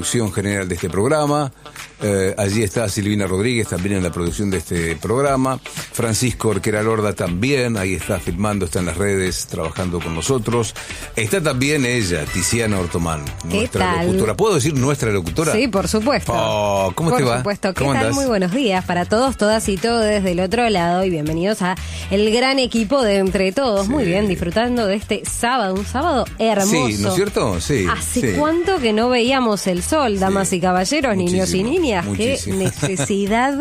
producción general de este programa. Allí está Silvina Rodríguez también en la producción de este programa. Francisco Orquera Lorda también, ahí está filmando, está en las redes trabajando con nosotros. Está también ella, Tiziana Ortomán, nuestra locutora. ¿Puedo decir nuestra locutora? Sí, por supuesto. Oh, ¿cómo te va? Por supuesto. ¿Qué ¿Cómo tal? andás? Muy buenos días para todos, todas y todos desde el otro lado y bienvenidos a el gran equipo de Entre Todos. Sí. Muy bien, disfrutando de este sábado, un sábado hermoso. Sí, ¿no es cierto? Sí. ¿Hace cuánto que no veíamos el sol, damas y caballeros, niños y niñas? Muchísimo. Qué necesidad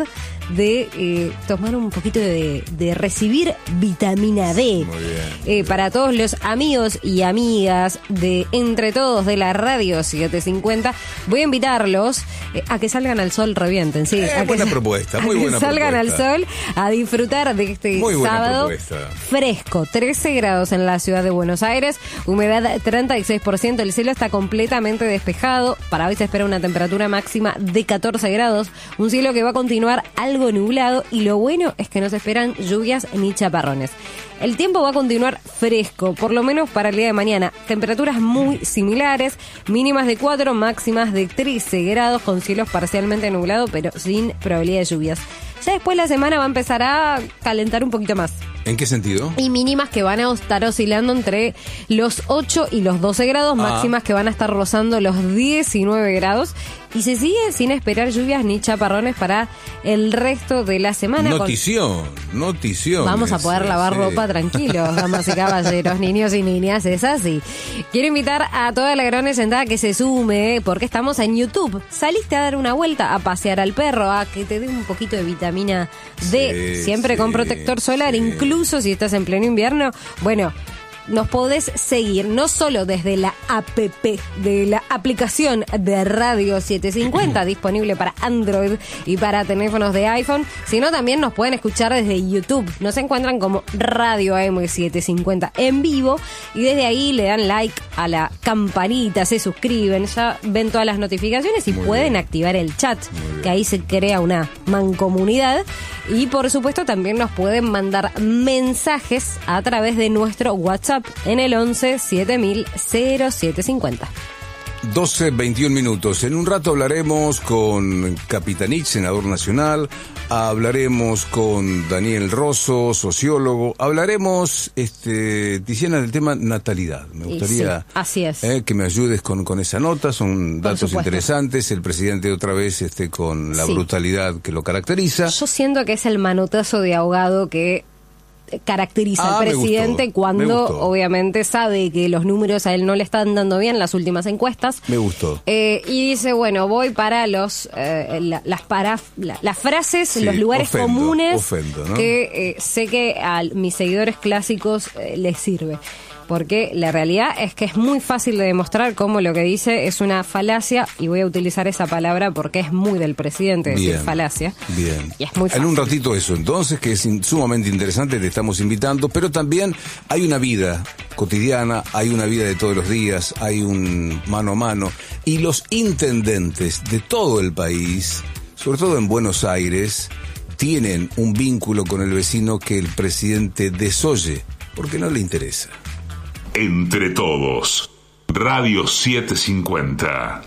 de tomar un poquito de recibir vitamina D. Muy bien. Para todos los amigos y amigas de Entre Todos de la Radio 750, voy a invitarlos a que salgan al sol, revienten, sí. Buena propuesta, muy buena propuesta. Salgan al sol a disfrutar de este Muy buena sábado propuesta. fresco, 13 grados en la ciudad de Buenos Aires, humedad 36%, el cielo está completamente despejado, para hoy se espera una temperatura máxima de 14 grados, un cielo que va a continuar algo nublado y lo bueno es que no se esperan lluvias ni chaparrones. El tiempo va a continuar fresco, por lo menos para el día de mañana. Temperaturas muy similares, mínimas de 4, máximas de 13 grados, con cielos parcialmente nublados, pero sin probabilidad de lluvias. Ya después la semana va a empezar a calentar un poquito más. ¿En qué sentido? Y mínimas que van a estar oscilando entre los 8 y los 12 grados, máximas que van a estar rozando los 19 grados. Y se sigue sin esperar lluvias ni chaparrones para el resto de la semana. Notición. Vamos a poder lavar ropa tranquilos, damas y caballeros, niños y niñas, es así. Quiero invitar a toda la gran sentada que se sume, porque estamos en YouTube. Saliste a dar una vuelta, a pasear al perro, a que te dé un poquito de vitamina D, siempre con protector solar, incluso si estás en pleno invierno. Bueno, nos podés seguir no solo desde la app de la aplicación de Radio 750 disponible para Android y para teléfonos de iPhone, sino también nos pueden escuchar desde YouTube. Nos encuentran como Radio AM750 en vivo y desde ahí le dan like a la campanita, se suscriben, ya ven todas las notificaciones y pueden activar el chat, que ahí se crea una mancomunidad. Y por supuesto también nos pueden mandar mensajes a través de nuestro WhatsApp en el 11 7000 0750. 12:21 minutos. En un rato hablaremos con Capitanich, senador nacional. Hablaremos con Daniel Rosso, sociólogo. Hablaremos, Tiziana, del tema natalidad. Me gustaría sí, así es. Que me ayudes con esa nota. Son datos interesantes. El presidente otra vez con la brutalidad que lo caracteriza. Yo siento que es el manotazo de ahogado que caracteriza al presidente cuando obviamente sabe que los números a él no le están dando bien, las últimas encuestas. Me gustó. Y dice, bueno, voy para las frases, sí, los lugares comunes ¿no? que sé que a mis seguidores clásicos les sirve. Porque la realidad es que es muy fácil de demostrar cómo lo que dice es una falacia, y voy a utilizar esa palabra porque es muy del presidente decir falacia. Bien. Y es muy fácil. En un ratito eso, entonces, que es sumamente interesante, te estamos invitando, pero también hay una vida cotidiana, hay una vida de todos los días, hay un mano a mano, y los intendentes de todo el país, sobre todo en Buenos Aires, tienen un vínculo con el vecino que el presidente desoye, porque no le interesa. Entre Todos, Radio 750.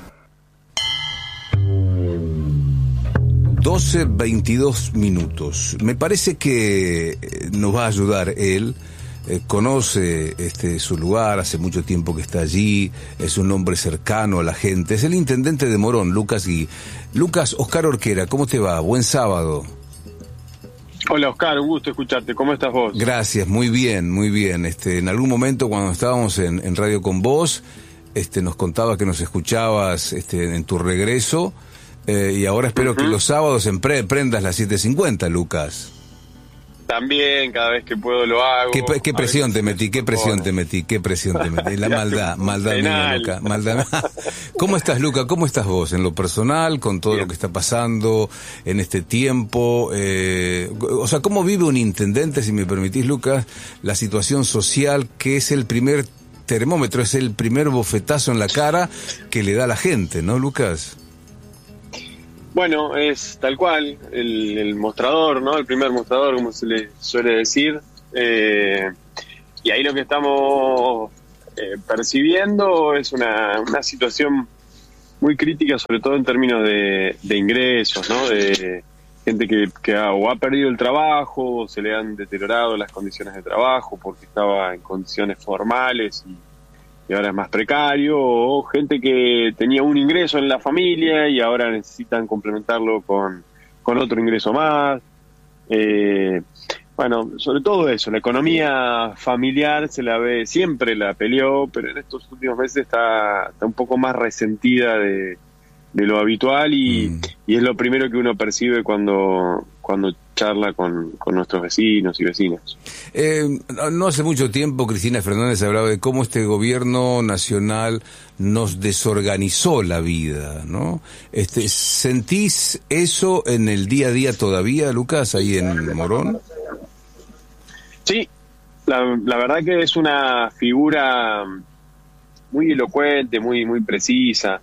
12:22 minutos. Me parece que nos va a ayudar él. Conoce su lugar, hace mucho tiempo que está allí, es un hombre cercano a la gente. Es el intendente de Morón, Lucas Gui. Lucas, Oscar Orquera, ¿cómo te va? Buen sábado. Hola Oscar, un gusto escucharte. ¿Cómo estás vos? Gracias, muy bien, muy bien. En algún momento cuando estábamos en Radio con vos, nos contabas que nos escuchabas en tu regreso, y ahora espero que los sábados prendas las 7:50, Lucas. También, cada vez que puedo lo hago. ¿Qué presión te metí? ¿Qué presión te metí? La maldad mía, Luca. Maldad. ¿Cómo estás, Luca? ¿Cómo estás vos en lo personal, con todo lo que está pasando en este tiempo? ¿Cómo vive un intendente, si me permitís, Lucas, la situación social, que es el primer termómetro, es el primer bofetazo en la cara que le da a la gente, ¿no, Lucas? Bueno, es tal cual, el mostrador, ¿no? El primer mostrador, como se le suele decir. Y ahí lo que estamos percibiendo es una situación muy crítica, sobre todo en términos de ingresos, ¿no? De gente que o ha perdido el trabajo, o se le han deteriorado las condiciones de trabajo porque estaba en condiciones formales y ahora es más precario, o gente que tenía un ingreso en la familia y ahora necesitan complementarlo con otro ingreso más. Bueno, sobre todo eso, la economía familiar se la ve, siempre la peleó, pero en estos últimos meses está un poco más resentida de lo habitual y es lo primero que uno percibe cuando charla con nuestros vecinos y vecinas. No hace mucho tiempo Cristina Fernández hablaba de cómo este gobierno nacional nos desorganizó la vida, ¿no? ¿Sentís eso en el día a día todavía, Lucas, ahí en Morón? Sí, la verdad que es una figura muy elocuente, muy precisa.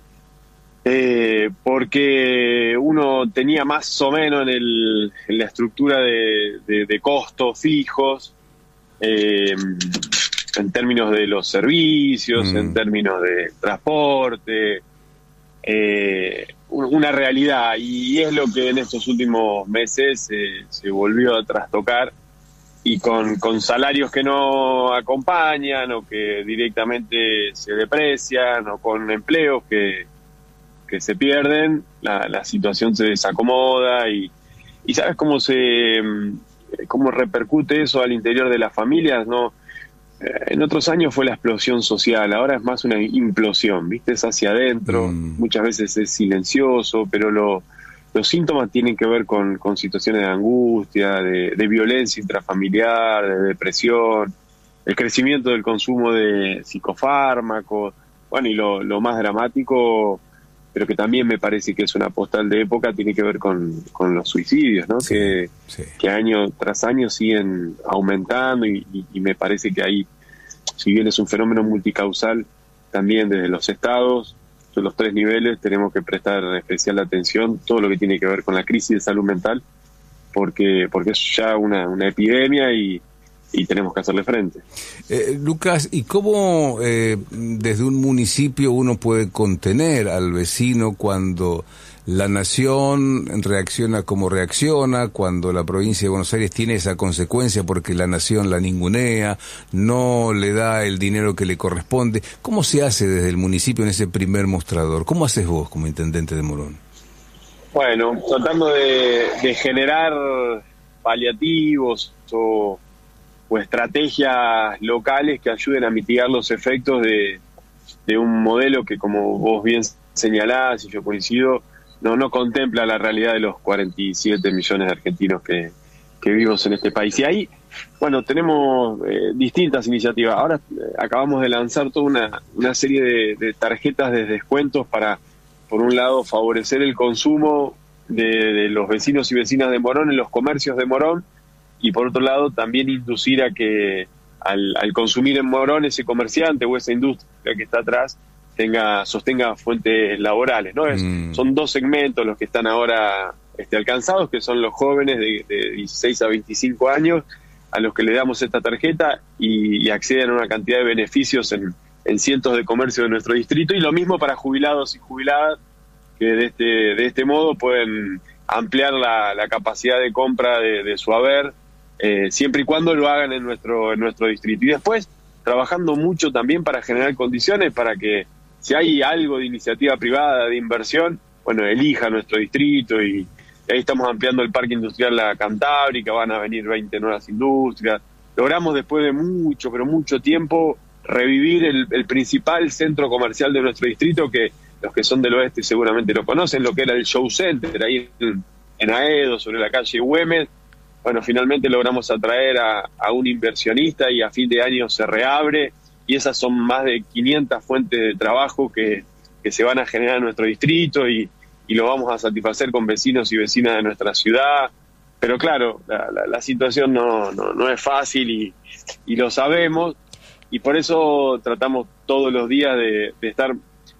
Porque uno tenía más o menos en la estructura de costos fijos, en términos de los servicios, en términos de transporte, una realidad, y es lo que en estos últimos meses se volvió a trastocar, y con salarios que no acompañan o que directamente se deprecian, o con empleos que se pierden, la situación se desacomoda y ¿sabes cómo repercute eso al interior de las familias? ¿No? En otros años fue la explosión social, ahora es más una implosión, ¿viste? Es hacia adentro, muchas veces es silencioso, pero los síntomas tienen que ver con situaciones de angustia, de violencia intrafamiliar, de depresión, el crecimiento del consumo de psicofármacos, bueno, y lo más dramático, pero que también me parece que es una postal de época, tiene que ver con los suicidios, ¿no? Sí, que año tras año siguen aumentando y me parece que ahí, si bien es un fenómeno multicausal, también desde los estados, de los 3 niveles, tenemos que prestar especial atención todo lo que tiene que ver con la crisis de salud mental, porque es ya una epidemia y tenemos que hacerle frente. Lucas, ¿y cómo desde un municipio uno puede contener al vecino cuando la nación reacciona como reacciona, cuando la provincia de Buenos Aires tiene esa consecuencia porque la nación la ningunea, no le da el dinero que le corresponde? ¿Cómo se hace desde el municipio en ese primer mostrador? ¿Cómo haces vos como intendente de Morón? Bueno, tratando de generar paliativos o estrategias locales que ayuden a mitigar los efectos de un modelo que, como vos bien señalás y yo coincido, no contempla la realidad de los 47 millones de argentinos que vivimos en este país. Y ahí, bueno, tenemos distintas iniciativas. Ahora acabamos de lanzar toda una serie de tarjetas de descuentos para, por un lado, favorecer el consumo de los vecinos y vecinas de Morón en los comercios de Morón, y por otro lado también inducir a que al consumir en Morón ese comerciante o esa industria que está atrás sostenga fuentes laborales, ¿no? Son 2 segmentos los que están ahora alcanzados, que son los jóvenes de 16 a 25 años, a los que le damos esta tarjeta y acceden a una cantidad de beneficios en cientos de comercios de nuestro distrito, y lo mismo para jubilados y jubiladas, que de este modo pueden ampliar la capacidad de compra de su haber, siempre y cuando lo hagan en nuestro distrito. Y después, trabajando mucho también para generar condiciones para que, si hay algo de iniciativa privada, de inversión, bueno, elija nuestro distrito, y ahí estamos ampliando el Parque Industrial La Cantábrica, van a venir 20 nuevas industrias. Logramos, después de mucho tiempo, revivir el principal centro comercial de nuestro distrito, que los que son del oeste seguramente lo conocen, lo que era el Show Center, ahí en Aedo, sobre la calle Güemes. Bueno, finalmente logramos atraer a un inversionista y a fin de año se reabre, y esas son más de 500 fuentes de trabajo que se van a generar en nuestro distrito y lo vamos a satisfacer con vecinos y vecinas de nuestra ciudad. Pero claro, la situación no es fácil y lo sabemos, y por eso tratamos todos los días de estar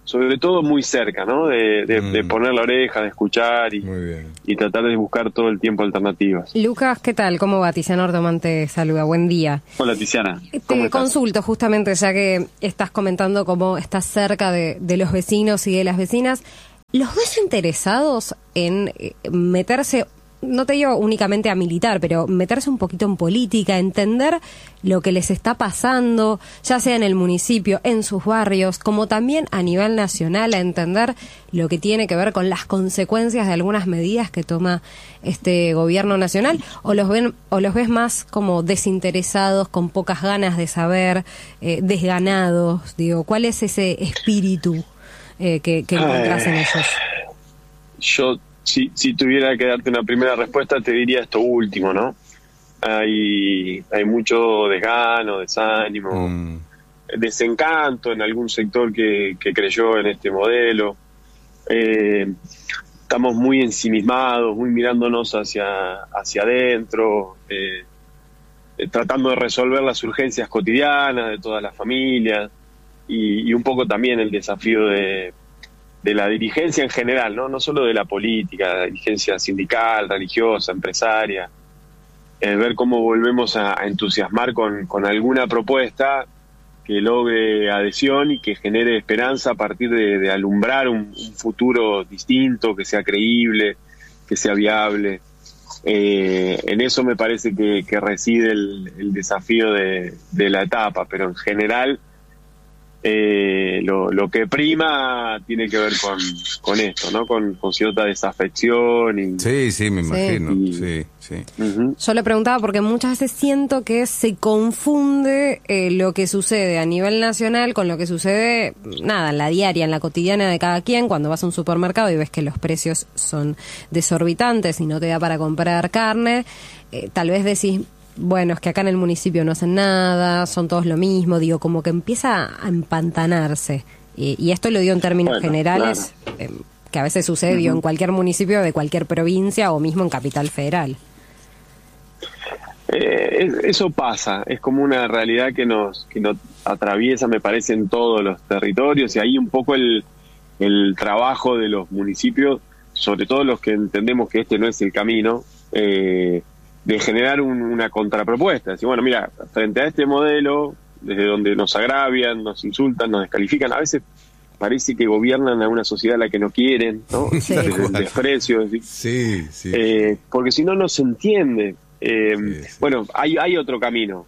sobre todo muy cerca, ¿no? De poner la oreja, de escuchar y tratar de buscar todo el tiempo alternativas. Lucas, ¿qué tal? ¿Cómo va? Tiziana Ordomán te saluda. Buen día. Hola, Tiziana. Te consulto justamente, ya que estás comentando cómo estás cerca de los vecinos y de las vecinas. ¿Los ves interesados en meterse, no te digo únicamente a militar, pero meterse un poquito en política, entender lo que les está pasando, ya sea en el municipio, en sus barrios, como también a nivel nacional, a entender lo que tiene que ver con las consecuencias de algunas medidas que toma este gobierno nacional? ¿O los ves más como desinteresados, con pocas ganas de saber, desganados? Digo, ¿cuál es ese espíritu que encontrás en ellos? Yo, si tuviera que darte una primera respuesta, te diría esto último, ¿no? Hay mucho desgano, desánimo, desencanto en algún sector que creyó en este modelo. Estamos muy ensimismados, muy mirándonos hacia adentro, tratando de resolver las urgencias cotidianas de todas las familias y un poco también el desafío de la dirigencia en general, no solo de la política, la dirigencia sindical, religiosa, empresaria, ver cómo volvemos a entusiasmar con alguna propuesta que logre adhesión y que genere esperanza a partir de alumbrar un futuro distinto, que sea creíble, que sea viable. En eso me parece que reside el desafío de la etapa, pero en general lo que prima tiene que ver con esto, ¿no? Con cierta desafección y sí, me imagino. Sí. Uh-huh. Yo le preguntaba porque muchas veces siento que se confunde lo que sucede a nivel nacional con lo que sucede, en la diaria, en la cotidiana de cada quien, cuando vas a un supermercado y ves que los precios son desorbitantes y no te da para comprar carne, tal vez decís, bueno, es que acá en el municipio no hacen nada, son todos lo mismo, digo, como que empieza a empantanarse. Y esto lo digo en términos generales, claro, que a veces sucede, digo, en cualquier municipio de cualquier provincia o mismo en Capital Federal. Eso pasa, es como una realidad que nos atraviesa, me parece, en todos los territorios, y ahí un poco el trabajo de los municipios, sobre todo los que entendemos que este no es el camino, de generar una contrapropuesta. Decir, bueno, mira, frente a este modelo, desde donde nos agravian, nos insultan, nos descalifican, a veces parece que gobiernan a una sociedad a la que no quieren, ¿no? Desde el desprecio. Sí. Porque si no, no se entiende. Bueno, hay otro camino.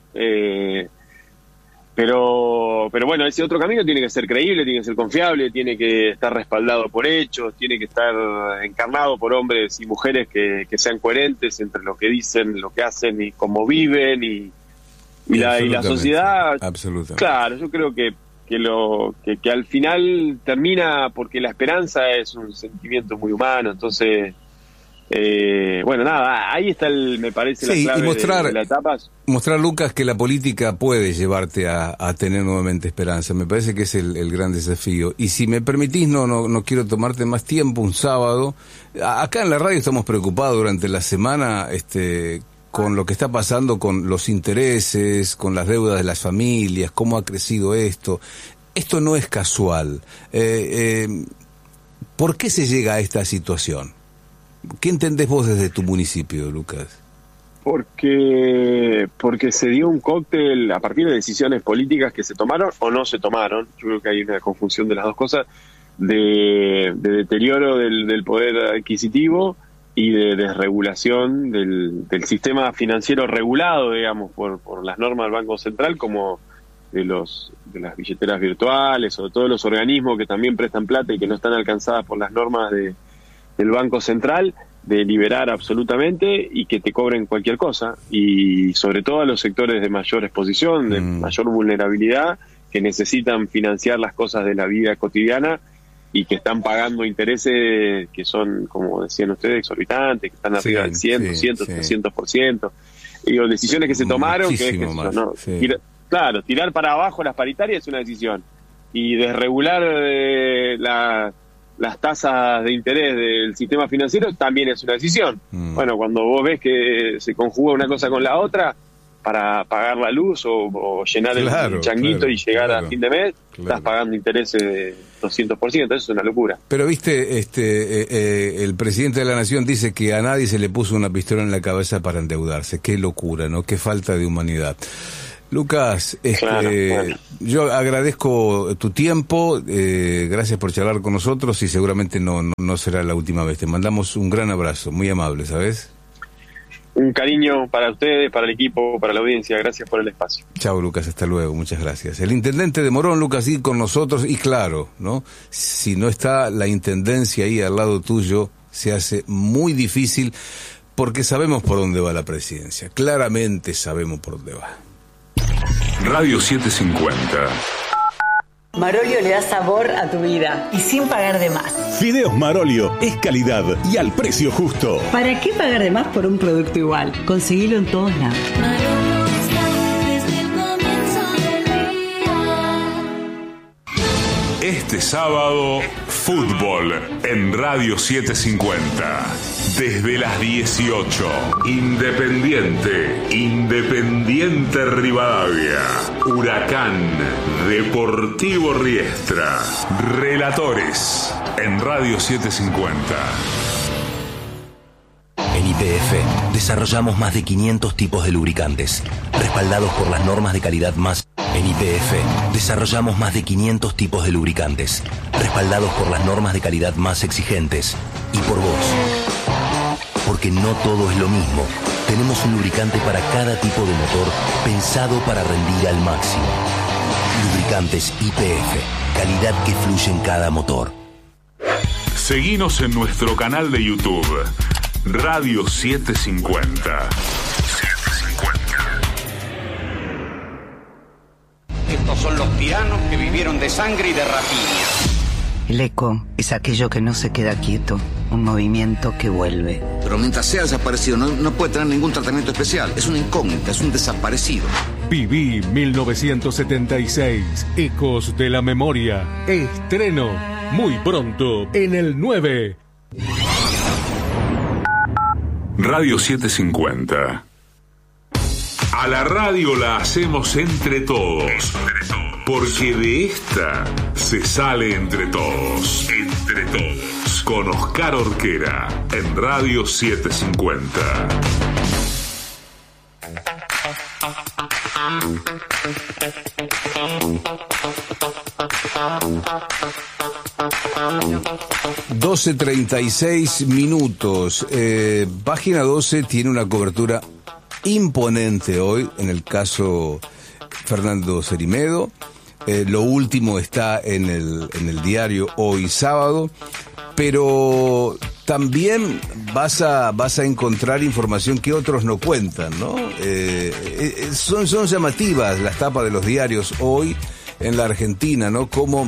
Pero bueno, ese otro camino tiene que ser creíble, tiene que ser confiable, tiene que estar respaldado por hechos, tiene que estar encarnado por hombres y mujeres que sean coherentes entre lo que dicen, lo que hacen y cómo viven y la sociedad. Absolutamente. Claro, yo creo que al final termina porque la esperanza es un sentimiento muy humano, entonces ahí está me parece la clave de la etapa. Mostrar, Lucas, que la política puede llevarte a tener nuevamente esperanza, me parece que es el gran desafío. Y si me permitís, no quiero tomarte más tiempo, un sábado, acá en la radio estamos preocupados durante la semana con lo que está pasando con los intereses, con las deudas de las familias, cómo ha crecido esto. Esto no es casual. ¿Por qué se llega a esta situación? ¿Qué entendés vos desde tu municipio, Lucas? Porque se dio un cóctel a partir de decisiones políticas que se tomaron o no se tomaron. Yo creo que hay una confusión de las dos cosas, de deterioro del poder adquisitivo y de desregulación del sistema financiero regulado, digamos, por las normas del Banco Central, como de las billeteras virtuales o de todos los organismos que también prestan plata y que no están alcanzadas por las normas del Banco Central, de liberar absolutamente y que te cobren cualquier cosa, y sobre todo a los sectores de mayor exposición, de mayor vulnerabilidad, que necesitan financiar las cosas de la vida cotidiana y que están pagando intereses que son, como decían ustedes, exorbitantes, que están arriba del 100, 200, 300%. Digo, decisiones que se tomaron, que es que tirar para abajo las paritarias es una decisión, y desregular las tasas de interés del sistema financiero también es una decisión. Bueno, cuando vos ves que se conjuga una cosa con la otra, pagar la luz o llenar el changuito y llegar a fin de mes, estás pagando intereses de 200%, eso es una locura. Pero viste, el presidente de la Nación dice que a nadie se le puso una pistola en la cabeza para endeudarse. Qué locura, ¿no? Qué falta de humanidad. Lucas, yo agradezco tu tiempo, gracias por charlar con nosotros y seguramente no será la última vez. Te mandamos un gran abrazo, muy amable, ¿sabes? Un cariño para ustedes, para el equipo, para la audiencia. Gracias por el espacio. Chao, Lucas, hasta luego. Muchas gracias. El intendente de Morón, Lucas, y con nosotros. Y claro, ¿no? Si no está la intendencia ahí al lado tuyo, se hace muy difícil porque sabemos por dónde va la presidencia. Claramente sabemos por dónde va. Radio 750. Marolio le da sabor a tu vida y sin pagar de más. Fideos Marolio es calidad y al precio justo. ¿Para qué pagar de más por un producto igual? Conseguilo en todos lados. Marolio está desde el comienzo del día. Este sábado, fútbol en Radio 750. Desde las 18, Independiente Rivadavia, Huracán, Deportivo Riestra. Relatores en Radio 750. En YPF desarrollamos más de 500 tipos de lubricantes, respaldados por las normas de calidad más. En YPF desarrollamos más de 500 tipos de lubricantes, respaldados por las normas de calidad más exigentes. Y por vos. Porque no todo es lo mismo. Tenemos un lubricante para cada tipo de motor, pensado para rendir al máximo. Lubricantes YPF, calidad que fluye en cada motor. Seguinos en nuestro canal de YouTube, Radio 750. Estos son los tiranos que vivieron de sangre y de rapiña. El eco es aquello que no se queda quieto, un movimiento que vuelve. Pero mientras sea desaparecido no puede tener ningún tratamiento especial. Es una incógnita, es un desaparecido. Viví 1976, Ecos de la Memoria. Estreno muy pronto en el 9. Radio 750. A la radio la hacemos entre todos. Porque de esta se sale entre todos. Entre todos. Con Oscar Orquera en Radio 750. (12:36). Página 12 tiene una cobertura imponente hoy, en el caso Fernando Cerimedo. Lo último está en el diario Hoy Sábado, pero también vas a encontrar información que otros no cuentan, ¿no? Son llamativas las tapas de los diarios hoy en la Argentina, ¿no? Como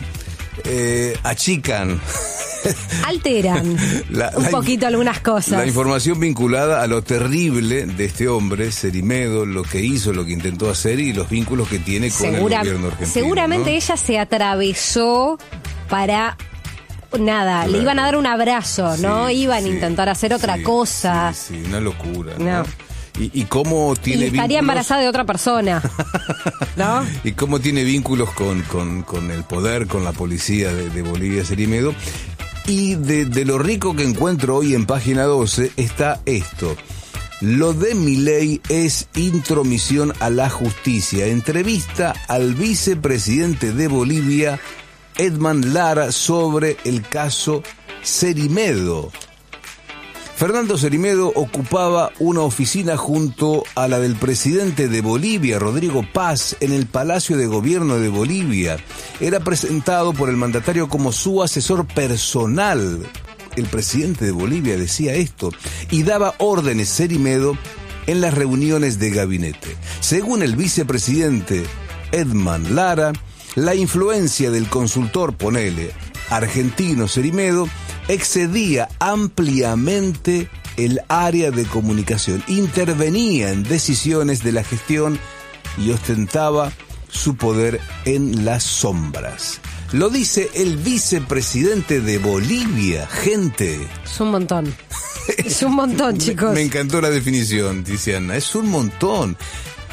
achican, alteran un poquito algunas cosas. La información vinculada a lo terrible de este hombre, Cerimedo, lo que hizo, lo que intentó hacer y los vínculos que tiene con el gobierno argentino. Seguramente, ¿no? Ella se atravesó para nada, claro. Le iban a dar un abrazo, ¿no? Iban a intentar hacer otra cosa. Sí, una locura, ¿no? Y cómo tiene estaría vínculos... embarazada de otra persona, ¿no? Y cómo tiene vínculos con el poder, con la policía de Bolivia, Cerimedo. Y de lo rico que encuentro hoy en página 12 está esto. Lo de Milei es intromisión a la justicia. Entrevista al vicepresidente de Bolivia, Edman Lara, sobre el caso Cerimedo. Fernando Cerimedo ocupaba una oficina junto a la del presidente de Bolivia, Rodrigo Paz, en el Palacio de Gobierno de Bolivia. Era presentado por el mandatario como su asesor personal. El presidente de Bolivia decía esto y daba órdenes Cerimedo en las reuniones de gabinete. Según el vicepresidente Edman Lara, la influencia del consultor, ponele, argentino Cerimedo, excedía ampliamente el área de comunicación, intervenía en decisiones de la gestión y ostentaba su poder en las sombras. Lo dice el vicepresidente de Bolivia, gente. Es un montón. Es un montón, chicos. Me encantó la definición, Tiziana. Es un montón.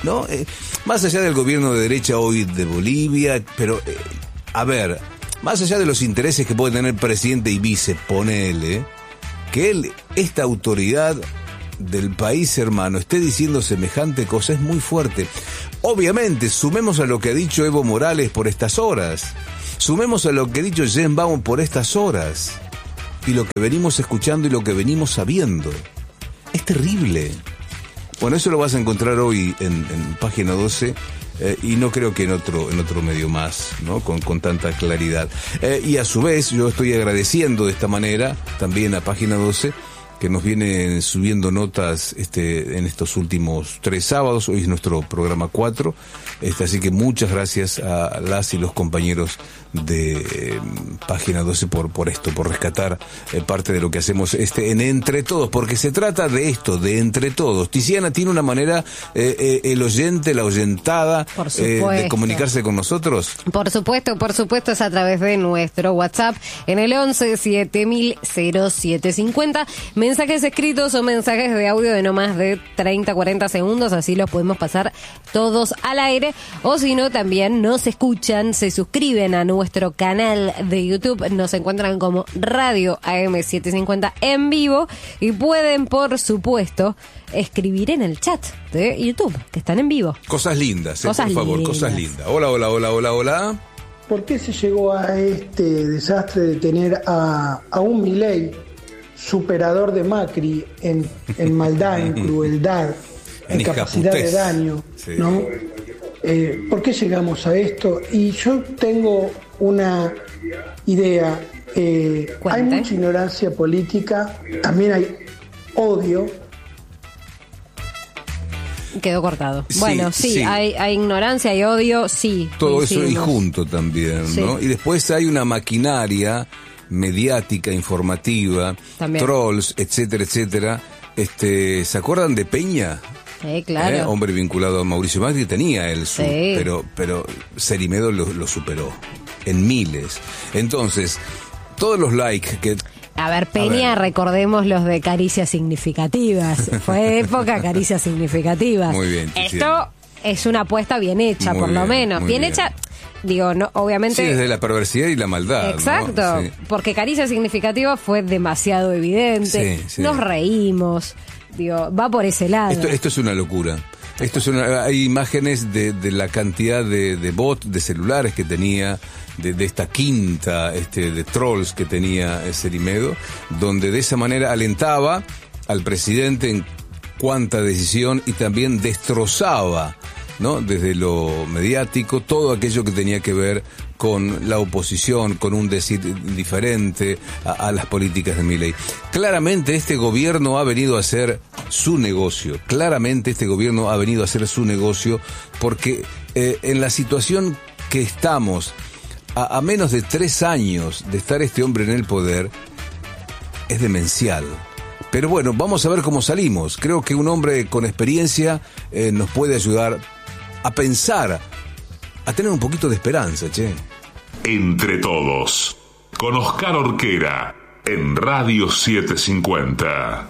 ¿no? Más allá del gobierno de derecha hoy de Bolivia, pero, a ver, más allá de los intereses que puede tener presidente y vice, ponele, que esta autoridad del país hermano esté diciendo semejante cosa es muy fuerte. Obviamente, sumemos a lo que ha dicho Evo Morales por estas horas, sumemos a lo que ha dicho Jen Baum por estas horas, y lo que venimos escuchando y lo que venimos sabiendo. Es terrible. Bueno, eso lo vas a encontrar hoy en Página 12, y no creo que en otro medio más, ¿no? Con tanta claridad. Y a su vez, yo estoy agradeciendo de esta manera también a Página 12, que nos vienen subiendo notas en estos últimos 3 sábados. Hoy es nuestro programa 4, así que muchas gracias a las y los compañeros de Página 12 por esto, por rescatar parte de lo que hacemos en Entre Todos, porque se trata de esto, de Entre Todos. Tiziana tiene una manera, el oyente, la oyentada, de comunicarse con nosotros. Por supuesto, es a través de nuestro WhatsApp en el 11 7000 0750. Mensajes escritos o mensajes de audio de no más de 30-40 segundos, así los podemos pasar todos al aire. O si no, también nos escuchan, se suscriben a nuestro canal de YouTube, nos encuentran como Radio AM750 en vivo y pueden, por supuesto, escribir en el chat de YouTube, que están en vivo. Cosas lindas, por favor, cosas lindas. Hola. ¿Por qué se llegó a este desastre de tener a un Milei, superador de Macri, en maldad, en crueldad, en capacidad de daño, sí, ¿no? ¿Por qué llegamos a esto? Y yo tengo una idea. Hay mucha ignorancia política, también hay odio. Quedó cortado. Sí, bueno, sí. Hay ignorancia, hay odio, sí. Todo eso y junto también, sí, ¿no? Y después hay una maquinaria mediática, informativa, también, trolls, etcétera. ¿Se acuerdan de Peña? Sí, claro. Hombre vinculado a Mauricio Macri, tenía él su, sí, pero Cerimedo lo superó en miles. Entonces, todos los likes que... A ver, Peña, recordemos los de caricias significativas. Fue época caricias significativas. Muy bien. Esto es una apuesta bien hecha, muy por bien, lo menos. Bien hecha, digo, no, obviamente... Sí, desde la perversidad y la maldad. Exacto, ¿no? Sí. Porque caricia significativa fue demasiado evidente. Sí. Nos reímos. Digo, va por ese lado. Esto es una locura. Hay imágenes de la cantidad de bots, de celulares que tenía, de esta quinta de trolls que tenía Cerimedo, donde de esa manera alentaba al presidente en cuanta decisión y también destrozaba, ¿no? Desde lo mediático, todo aquello que tenía que ver con la oposición, con un decir diferente a las políticas de Milei. Claramente este gobierno ha venido a hacer su negocio, porque en la situación que estamos, a menos de 3 años de estar este hombre en el poder, es demencial. Pero bueno, vamos a ver cómo salimos. Creo que un hombre con experiencia nos puede ayudar a pensar, a tener un poquito de esperanza, che. Entre Todos, con Oscar Orquera, en Radio 750.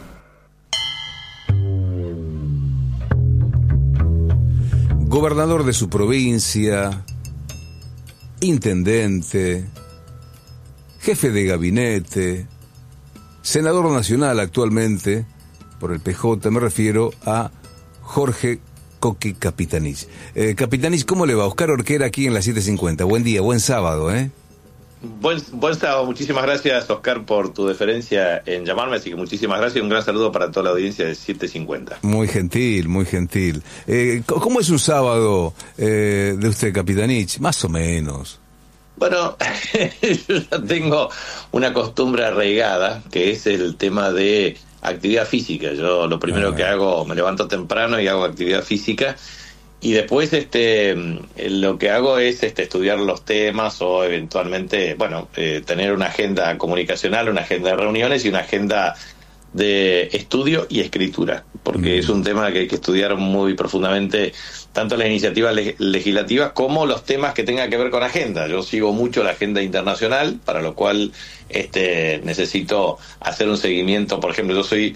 Gobernador de su provincia, intendente, jefe de gabinete, senador nacional actualmente por el PJ, me refiero a Jorge Coqui Capitanich. Capitanich, ¿cómo le va? Oscar Orquera aquí en la 750. Buen día, buen sábado, ¿eh? Buen sábado, muchísimas gracias, Oscar, por tu deferencia en llamarme, así que muchísimas gracias y un gran saludo para toda la audiencia de 750. Muy gentil, muy gentil. ¿Cómo es un sábado de usted, Capitanich? Más o menos. Bueno, yo ya tengo una costumbre arraigada, que es el tema de actividad física. Yo lo primero que hago, me levanto temprano y hago actividad física, y después lo que hago es estudiar los temas o eventualmente, tener una agenda comunicacional, una agenda de reuniones y una agenda de estudio y escritura, porque es un tema que hay que estudiar muy profundamente, tanto las iniciativas legislativas como los temas que tengan que ver con agenda. Yo sigo mucho la agenda internacional, para lo cual necesito hacer un seguimiento. Por ejemplo, yo soy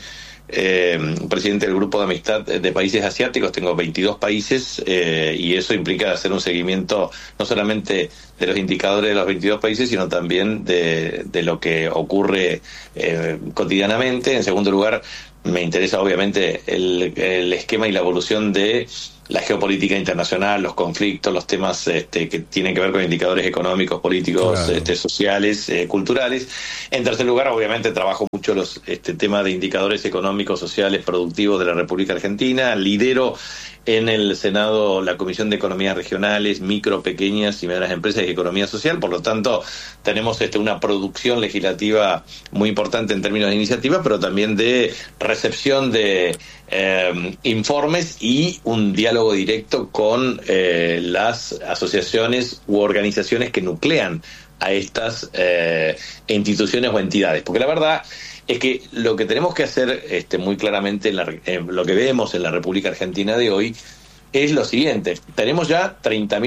presidente del Grupo de Amistad de Países Asiáticos, tengo 22 países y eso implica hacer un seguimiento no solamente de los indicadores de los 22 países, sino también de lo que ocurre cotidianamente. En segundo lugar, me interesa obviamente el esquema y la evolución de la geopolítica internacional, los conflictos, los temas que tienen que ver con indicadores económicos, políticos, claro, sociales, culturales. En tercer lugar, obviamente trabajo mucho los temas de indicadores económicos, sociales, productivos de la República Argentina. Lidero en el Senado la Comisión de Economías Regionales, Micro, Pequeñas y Medianas Empresas y Economía Social. Por lo tanto, tenemos una producción legislativa muy importante en términos de iniciativas, pero también de recepción de informes y un diálogo directo con las asociaciones u organizaciones que nuclean a estas instituciones o entidades. Porque la verdad es que lo que tenemos que hacer muy claramente, lo que vemos en la República Argentina de hoy, es lo siguiente. Tenemos ya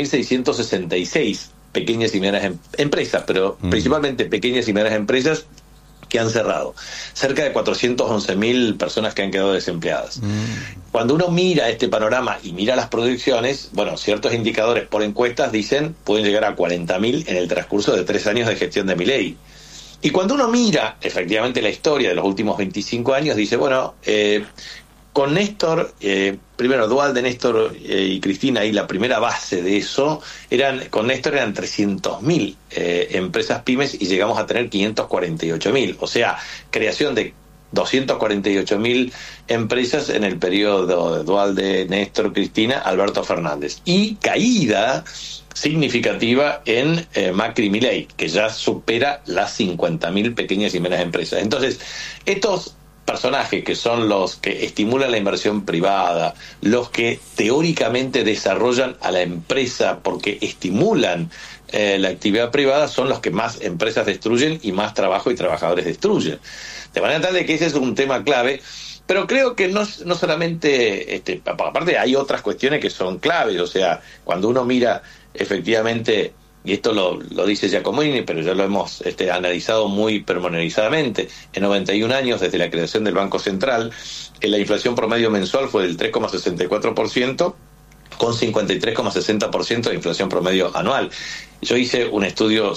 30.666 pequeñas y medianas empresas, pero principalmente pequeñas y medianas empresas que han cerrado. Cerca de 411.000 personas que han quedado desempleadas. Cuando uno mira este panorama y mira las proyecciones, bueno, ciertos indicadores por encuestas dicen pueden llegar a 40.000 en el transcurso de 3 años de gestión de Milei. Y cuando uno mira efectivamente la historia de los últimos 25 años, dice, bueno, con Néstor, primero Dualde, Néstor y Cristina, y la primera base de eso, con Néstor eran 300.000 empresas pymes y llegamos a tener 548.000. O sea, creación de 248.000 empresas en el periodo de Dualde, Néstor, Cristina, Alberto Fernández. Y caída significativa en Macri y Milei, que ya supera las 50.000 pequeñas y medianas empresas. Entonces, estos personajes que son los que estimulan la inversión privada, los que teóricamente desarrollan a la empresa porque estimulan la actividad privada, son los que más empresas destruyen y más trabajo y trabajadores destruyen. De manera tal de que ese es un tema clave, pero creo que no solamente, aparte hay otras cuestiones que son claves. O sea, cuando uno mira efectivamente, y esto lo dice Giacomini, pero ya lo hemos analizado muy pormenorizadamente, en 91 años desde la creación del Banco Central, la inflación promedio mensual fue del 3,64%, con 53,60% de inflación promedio anual. Yo hice un estudio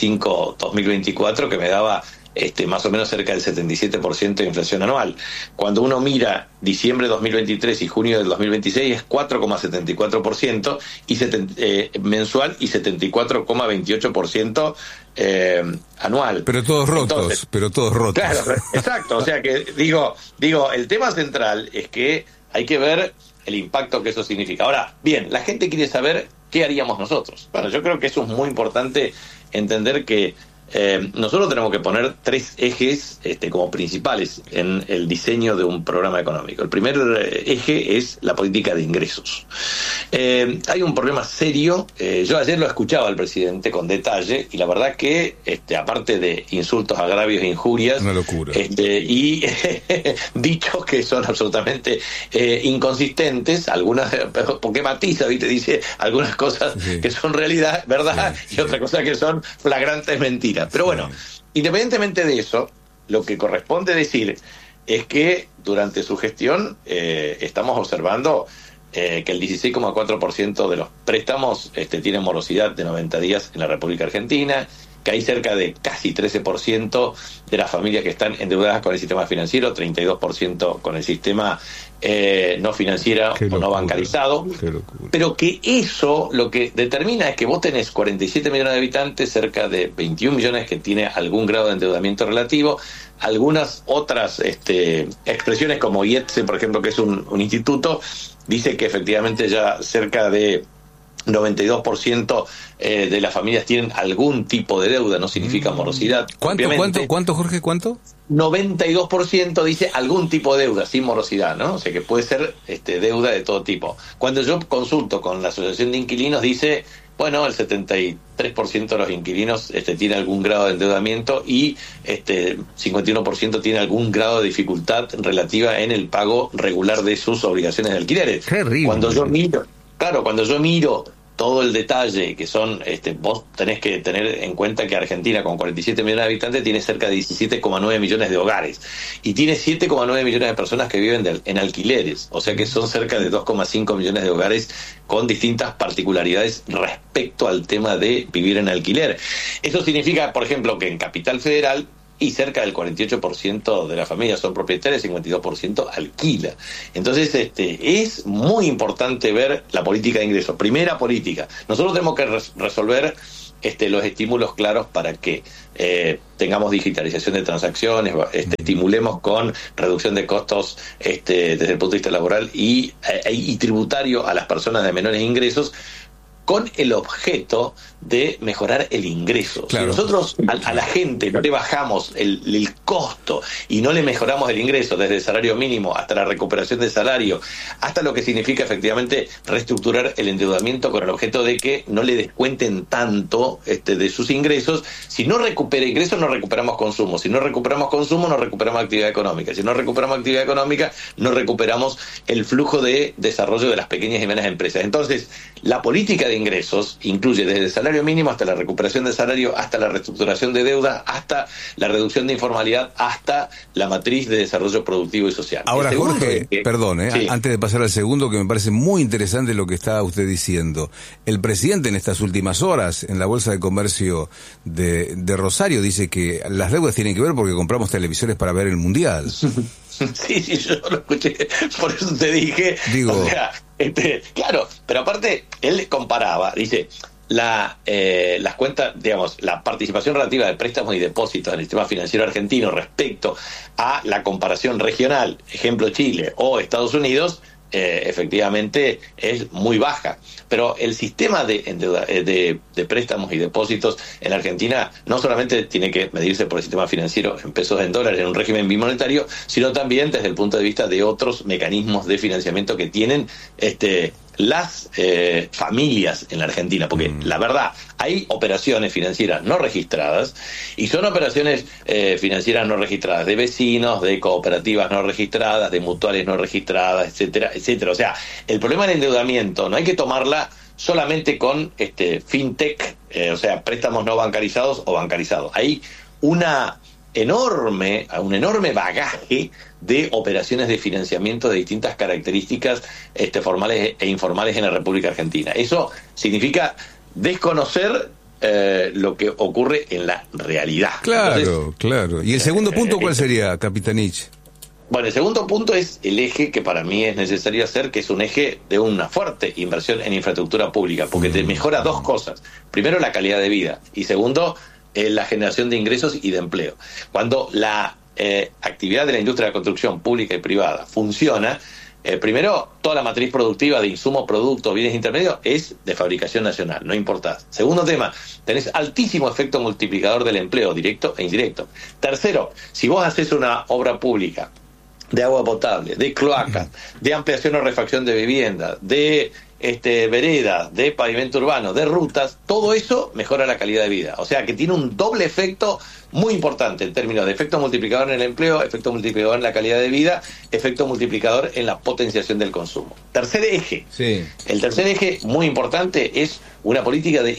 75-2024 que me daba más o menos cerca del 77% de inflación anual. Cuando uno mira diciembre de 2023 y junio del 2026 es 4,74% mensual y 74,28% anual. Pero todos rotos. Claro, exacto. O sea que digo, el tema central es que hay que ver el impacto que eso significa. Ahora, bien, la gente quiere saber qué haríamos nosotros. Bueno, yo creo que eso es muy importante entender que nosotros tenemos que poner 3 ejes como principales en el diseño de un programa económico. El primer eje es la política de ingresos. Hay un problema serio. Yo ayer lo escuchaba al presidente con detalle y la verdad que aparte de insultos, agravios e injurias, una locura, y dichos que son absolutamente inconsistentes, algunas, porque matiza, ¿viste? Dice algunas cosas que son realidad, verdad, y otras cosas que son flagrantes mentiras. Pero bueno, independientemente de eso, lo que corresponde decir es que durante su gestión estamos observando que el 16,4% de los préstamos tienen morosidad de 90 días en la República Argentina, que hay cerca de casi 13% de las familias que están endeudadas con el sistema financiero, 32% con el sistema no financiero o no bancarizado, pero que eso lo que determina es que vos tenés 47 millones de habitantes, cerca de 21 millones que tiene algún grado de endeudamiento relativo, algunas otras expresiones como IETSE, por ejemplo, que es un instituto, dice que efectivamente ya cerca de 92% de las familias tienen algún tipo de deuda, no significa morosidad. ¿Cuánto, Jorge? ¿Cuánto? 92% dice algún tipo de deuda, sin morosidad, ¿no? O sea que puede ser deuda de todo tipo. Cuando yo consulto con la Asociación de Inquilinos, dice, bueno, el 73% de los inquilinos tiene algún grado de endeudamiento y 51% tiene algún grado de dificultad relativa en el pago regular de sus obligaciones de alquileres. Terrible. Cuando yo miro todo el detalle, que son, vos tenés que tener en cuenta que Argentina, con 47 millones de habitantes, tiene cerca de 17,9 millones de hogares y tiene 7,9 millones de personas que viven en alquileres, o sea que son cerca de 2,5 millones de hogares con distintas particularidades respecto al tema de vivir en alquiler. Eso significa, por ejemplo, que en Capital Federal y cerca del 48% de las familias son propietarias, 52% alquila. Entonces, es muy importante ver la política de ingresos. Primera política. Nosotros tenemos que resolver los estímulos claros para que tengamos digitalización de transacciones, estimulemos con reducción de costos desde el punto de vista laboral y tributario a las personas de menores ingresos, con el objeto de mejorar el ingreso. Claro. Si nosotros a la gente no le bajamos el costo y no le mejoramos el ingreso desde el salario mínimo hasta la recuperación del salario, hasta lo que significa efectivamente reestructurar el endeudamiento con el objeto de que no le descuenten tanto de sus ingresos, si no recupera ingresos no recuperamos consumo, si no recuperamos consumo no recuperamos actividad económica, si no recuperamos actividad económica no recuperamos el flujo de desarrollo de las pequeñas y medianas empresas. Entonces, la política de ingresos incluye desde el salario mínimo hasta la recuperación del salario, hasta la reestructuración de deuda, hasta la reducción de informalidad, hasta la matriz de desarrollo productivo y social. Ahora, Jorge, perdón, sí. Antes de pasar al segundo, que me parece muy interesante lo que está usted diciendo. El presidente en estas últimas horas, en la Bolsa de Comercio de Rosario, dice que las deudas tienen que ver porque compramos televisores para ver el Mundial. Sí, yo lo escuché, por eso te dije, o sea, claro, pero aparte, él comparaba, dice, las cuentas, digamos, la participación relativa de préstamos y depósitos en el sistema financiero argentino respecto a la comparación regional, ejemplo Chile o Estados Unidos, efectivamente es muy baja, pero el sistema de préstamos y depósitos en la Argentina no solamente tiene que medirse por el sistema financiero en pesos, en dólares, en un régimen bimonetario, sino también desde el punto de vista de otros mecanismos de financiamiento que tienen las familias en la Argentina, porque la verdad, hay operaciones financieras no registradas y son operaciones financieras no registradas de vecinos, de cooperativas no registradas, de mutuales no registradas, etcétera, etcétera. O sea, el problema del endeudamiento no hay que tomarla solamente con fintech, o sea, préstamos no bancarizados o bancarizados. Hay un enorme bagaje de operaciones de financiamiento de distintas características formales e informales en la República Argentina. Eso significa desconocer lo que ocurre en la realidad. Claro, entonces, claro. ¿Y el segundo punto cuál sería, Capitanich? Bueno, el segundo punto es el eje que para mí es necesario hacer, que es un eje de una fuerte inversión en infraestructura pública, porque te mejora dos cosas. Primero, la calidad de vida, y segundo, la generación de ingresos y de empleo. Cuando la actividad de la industria de la construcción pública y privada funciona, primero, toda la matriz productiva de insumos, productos, bienes intermedios es de fabricación nacional, no importás. Segundo tema, tenés altísimo efecto multiplicador del empleo, directo e indirecto. Tercero, si vos haces una obra pública de agua potable, de cloacas, de ampliación o refacción de viviendas, de veredas, de pavimento urbano, de rutas, todo eso mejora la calidad de vida. O sea que tiene un doble efecto muy importante en términos de efecto multiplicador en el empleo, efecto multiplicador en la calidad de vida, efecto multiplicador en la potenciación del consumo. Tercer eje. Sí. El tercer eje muy importante es una política de